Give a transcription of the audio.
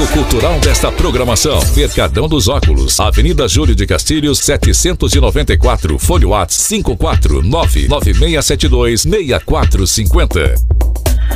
apoio cultural desta programação. Mercadão dos Óculos, Avenida Júlio de Castilhos, 794, Folha Whats 54996726450.